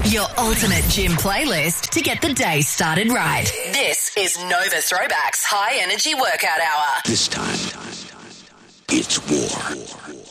Your ultimate gym playlist to get the day started right. This is Nova Throwback's High Energy Workout Hour. This time, it's war.